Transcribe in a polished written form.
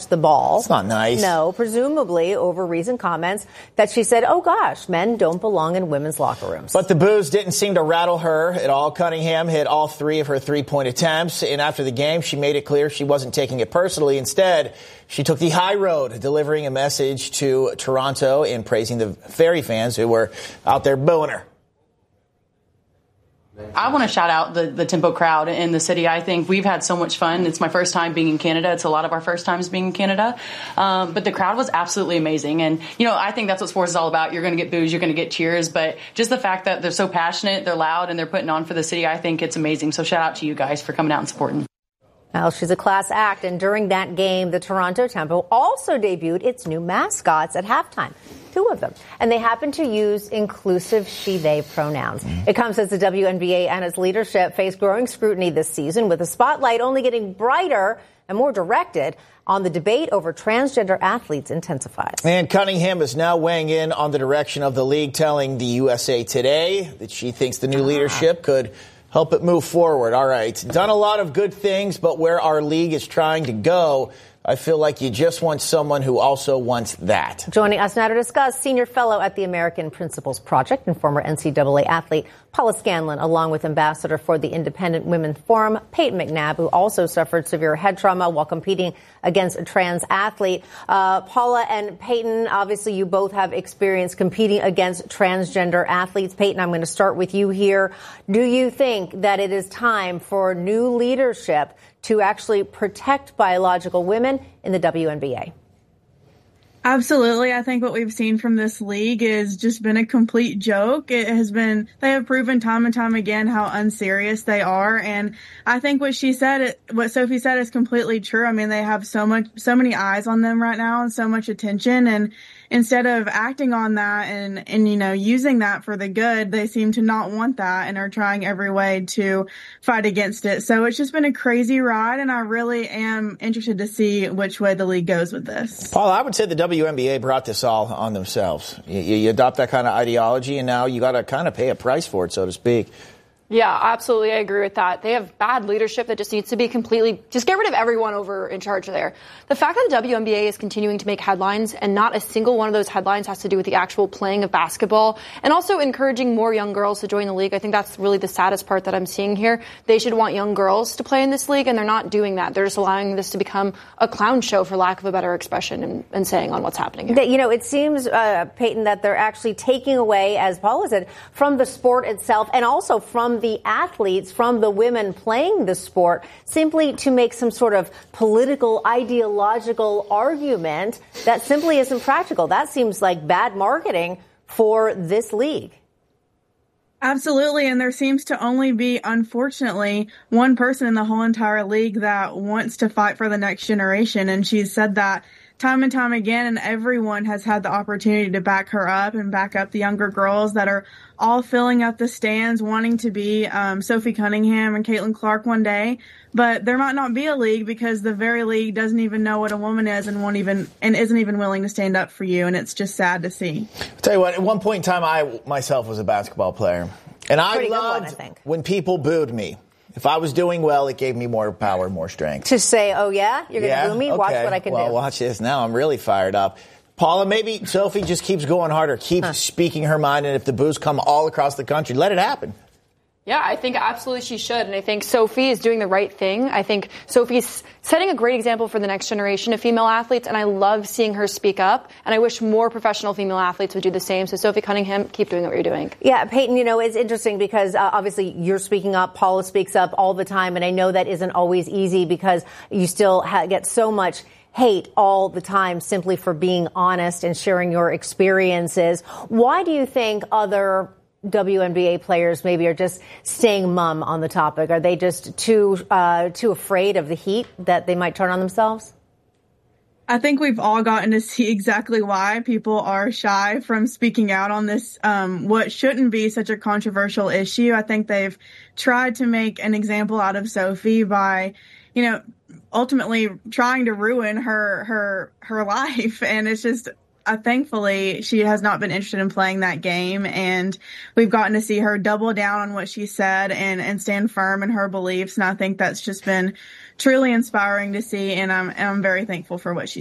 the ball. It's not nice. No, presumably over recent comments that she said, oh gosh, men don't belong in women's locker rooms. But the boos didn't seem to rattle her at all. Cunningham hit all 3 of her 3-point attempts. And after the game, she made it clear she wasn't taking it personally. Instead, she took the high road, delivering a message to Toronto and praising the Fairy fans who were out there booing her. I want to shout out the Tempo crowd in the city. I think we've had so much fun. It's my first time being in Canada. It's a lot of our first times being in Canada. But the crowd was absolutely amazing. And, I think that's what sports is all about. You're going to get boos, you're going to get cheers. But just the fact that they're so passionate, they're loud, and they're putting on for the city, I think it's amazing. So shout out to you guys for coming out and supporting. Well, she's a class act. And during that game, the Toronto Tempo also debuted its new mascots at halftime. 2 of them. And they happen to use inclusive she-they pronouns. It comes as the WNBA and its leadership face growing scrutiny this season, with the spotlight only getting brighter and more directed on the debate over transgender athletes intensifies. And Cunningham is now weighing in on the direction of the league, telling the USA Today that she thinks the new leadership could help it move forward. All right. Done a lot of good things, but where our league is trying to go, I feel like you just want someone who also wants that. Joining us now to discuss, senior fellow at the American Principles Project and former NCAA athlete Paula Scanlon, along with ambassador for the Independent Women Forum, Peyton McNabb, who also suffered severe head trauma while competing against a trans athlete. Paula and Peyton, obviously you both have experience competing against transgender athletes. Peyton, I'm going to start with you here. Do you think that it is time for new leadership to actually protect biological women in the WNBA? Absolutely. I think what we've seen from this league is just been a complete joke. They have proven time and time again how unserious they are. And I think what Sophie said is completely true. I mean, they have so many eyes on them right now and so much attention. And instead of acting on that and using that for the good, they seem to not want that and are trying every way to fight against it. So it's just been a crazy ride, and I really am interested to see which way the league goes with this. Paul, I would say the WNBA brought this all on themselves. You adopt that kind of ideology, and now you got to kind of pay a price for it, so to speak. Yeah, absolutely. I agree with that. They have bad leadership that just needs to be just get rid of everyone over in charge there. The fact that the WNBA is continuing to make headlines and not a single one of those headlines has to do with the actual playing of basketball and also encouraging more young girls to join the league. I think that's really the saddest part that I'm seeing here. They should want young girls to play in this league, and they're not doing that. They're just allowing this to become a clown show, for lack of a better expression, and saying on what's happening here. It seems, Peyton, that they're actually taking away, as Paula said, from the sport itself and also from the athletes, from the women playing the sport, simply to make some sort of political, ideological argument that simply isn't practical. That seems like bad marketing for this league. Absolutely. And there seems to only be, unfortunately, one person in the whole entire league that wants to fight for the next generation. And she's said that time and time again, and everyone has had the opportunity to back her up and back up the younger girls that are all filling up the stands, wanting to be Sophie Cunningham and Caitlin Clark one day. But there might not be a league because the very league doesn't even know what a woman is and isn't even willing to stand up for you. And it's just sad to see. I'll tell you what, at one point in time, I myself was a basketball player. And I loved when people booed me. If I was doing well, it gave me more power, more strength. To say, oh, yeah? You're going to boo me? Okay. Watch what I can do. Well, watch this. Now I'm really fired up. Paula, maybe Sophie just keeps going harder, keeps speaking her mind, and if the boos come all across the country, let it happen. Yeah, I think absolutely she should. And I think Sophie is doing the right thing. I think Sophie's setting a great example for the next generation of female athletes. And I love seeing her speak up. And I wish more professional female athletes would do the same. So Sophie Cunningham, keep doing what you're doing. Yeah, Peyton, it's interesting because obviously you're speaking up. Paula speaks up all the time. And I know that isn't always easy because you still get so much hate all the time simply for being honest and sharing your experiences. Why do you think other WNBA players maybe are just staying mum on the topic? Are they just too afraid of the heat that they might turn on themselves? I think we've all gotten to see exactly why people are shy from speaking out on this, what shouldn't be such a controversial issue. I think they've tried to make an example out of Sophie by, ultimately trying to ruin her life. And it's just, thankfully, she has not been interested in playing that game, and we've gotten to see her double down on what she said and stand firm in her beliefs. And I think that's just been truly inspiring to see, and I'm very thankful for what she